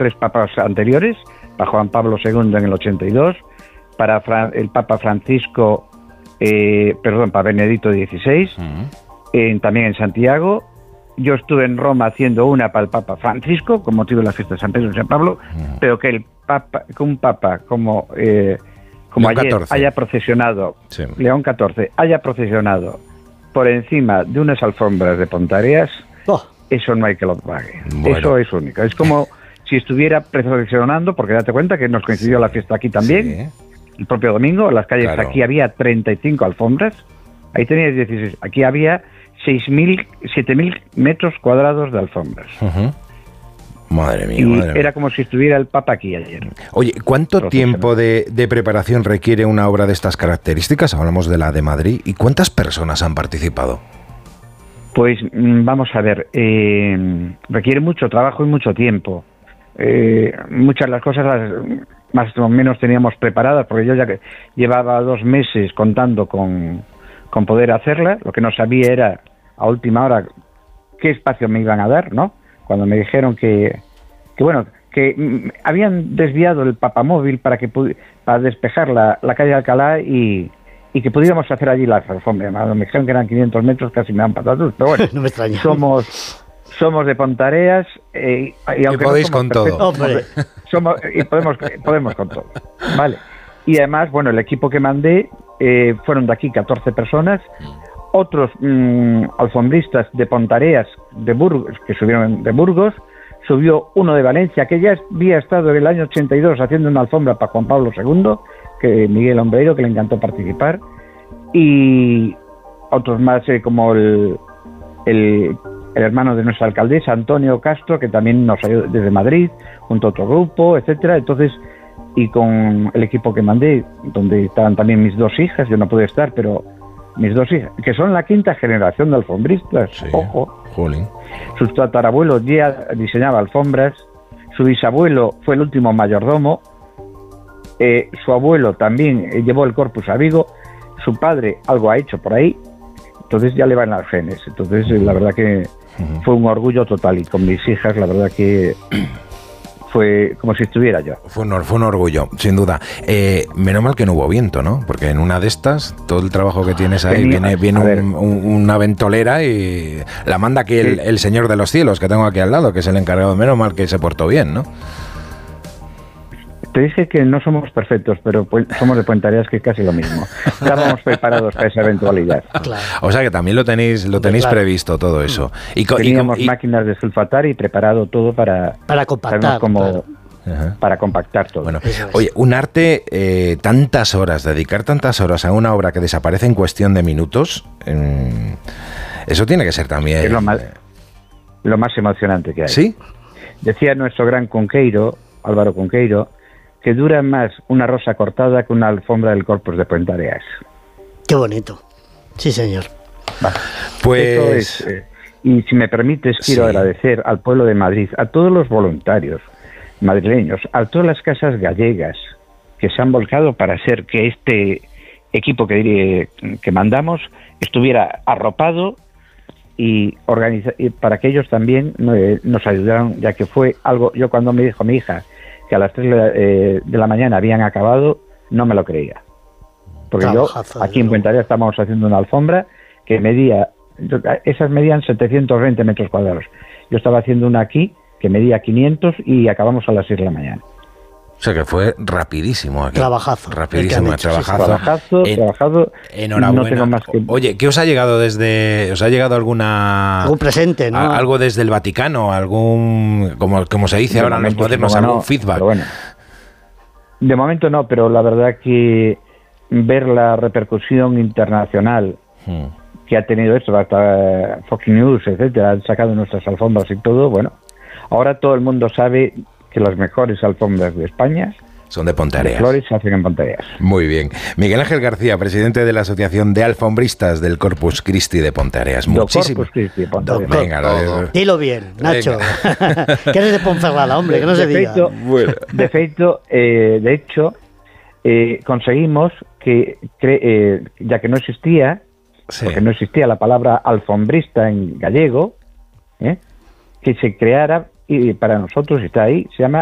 3 papas anteriores, para Juan Pablo II en el 82, para el Papa Francisco, para Benedicto XVI, también en Santiago. Yo estuve en Roma haciendo una para el Papa Francisco, con motivo de la fiesta de San Pedro y San Pablo, pero que un Papa como ayer haya procesionado, sí. León XIV, haya procesionado por encima de unas alfombras de Pontareas, eso no hay que lo pague. Bueno. Eso es único. Es como si estuviera procesionando, porque date cuenta que nos coincidió la fiesta aquí también, Sí. el propio domingo, en las calles Claro. aquí había 35 alfombras, ahí teníais 16, aquí había 7.000 metros cuadrados de alfombras. Madre mía, Y madre mía. era como si estuviera el Papa aquí ayer. Oye, ¿cuánto Procesional. tiempo de preparación requiere una obra de estas características? Hablamos de la de Madrid. ¿Y cuántas personas han participado? Pues vamos a ver, requiere mucho trabajo y mucho tiempo. Muchas de las cosas las más o menos teníamos preparadas, porque yo ya que llevaba 2 meses contando con poder hacerla. Lo que no sabía era a última hora qué espacio me iban a dar, ¿no? Cuando me dijeron que habían desviado el papamóvil para despejar la calle Alcalá y que pudiéramos hacer allí las alfombras. Me dijeron que eran 500 metros, casi me dan patatus, pero bueno, No me extraña. somos de Pontareas y aunque podéis no somos con todo. perfectos, podemos con todo, ¿vale? Y además, bueno, el equipo que mandé fueron de aquí 14 personas, otros alfombristas de Pontareas, de Burgos, que subieron de Burgos, subió uno de Valencia, que ya había estado en el año 82 haciendo una alfombra para Juan Pablo II, que Miguel Ombreiro, que le encantó participar, y otros más como el hermano de nuestra alcaldesa, Antonio Castro, que también nos ayudó desde Madrid, junto a otro grupo, etcétera. Entonces, y con el equipo que mandé, donde estaban también mis 2 hijas, yo no pude estar, pero mis 2 hijas, que son la 5ª generación de alfombristas, Sí. ojo. Jolín. Su tatarabuelo ya diseñaba alfombras, su bisabuelo fue el último mayordomo, su abuelo también llevó el Corpus a Vigo, su padre algo ha hecho por ahí, entonces ya le van las genes. Entonces la verdad que fue un orgullo total, y con mis hijas la verdad que fue como si estuviera yo. Fue un orgullo, sin duda. Menos mal que no hubo viento, ¿no? Porque en una de estas, todo el trabajo que tienes ahí, viene una ventolera y la manda aquí el Señor de los Cielos, que tengo aquí al lado, que es el encargado. Menos mal que se portó bien, ¿no? Te dije que no somos perfectos, pero somos de Pontareas, que es casi lo mismo. Estábamos preparados para esa eventualidad. Claro. O sea que también lo tenéis Claro. previsto todo eso. Teníamos máquinas de sulfatar y preparado todo para compactar. Para compactar todo. Bueno, oye, un arte, dedicar tantas horas a una obra que desaparece en cuestión de minutos, eso tiene que ser también... Es lo más emocionante que hay. ¿Sí? Decía nuestro gran Cunqueiro, Álvaro Cunqueiro, que dura más una rosa cortada que una alfombra del Corpus de Pontareas. Qué bonito. Sí, señor. Vale. Pues... Esto es, y si me permites, quiero agradecer al pueblo de Madrid, a todos los voluntarios madrileños, a todas las casas gallegas que se han volcado para hacer que este equipo que mandamos estuviera arropado y para que ellos también nos ayudaran, ya que fue algo... Yo cuando me dijo mi hija que a las 3 de la mañana habían acabado, no me lo creía. Porque yo, aquí en Pontareas estábamos haciendo una alfombra que esas medían 720 metros cuadrados. Yo estaba haciendo una aquí que medía 500 y acabamos a las 6 de la mañana. O sea que fue rapidísimo aquí. Trabajazo. Rapidísimo, trabajazo. Trabajado. Enhorabuena. No tengo más que... Oye, ¿qué os ha llegado algún presente, ¿no? Algo desde el Vaticano, como se dice ahora en los modernos, algún feedback? Pero bueno, de momento no, pero la verdad que ver la repercusión internacional que ha tenido esto, hasta Fox News, etcétera, han sacado nuestras alfombras y todo, bueno, ahora todo el mundo sabe que las mejores alfombras de España son de Pontareas. Flores se hacen en Pontareas. Muy bien. Miguel Ángel García, presidente de la Asociación de Alfombristas del Corpus Christi de Pontareas. Muchísimas gracias. Venga, dilo bien, Nacho. Que eres de Ponferrada, hombre, que no se diga. De hecho, conseguimos que, ya que no existía, porque no existía la palabra alfombrista en gallego, que se creara, y para nosotros está ahí, se llama